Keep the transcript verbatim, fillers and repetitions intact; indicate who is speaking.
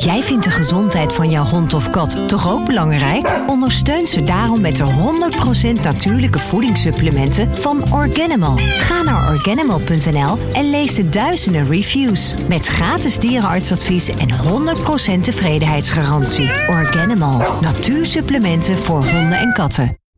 Speaker 1: Jij vindt de gezondheid van jouw hond of kat toch ook belangrijk? Ondersteun ze daarom met de honderd procent natuurlijke voedingssupplementen van Organimal. Ga naar organimal punt n l en lees de duizenden reviews. Met gratis dierenartsadvies en honderd procent tevredenheidsgarantie. Organimal. Natuursupplementen voor honden en katten.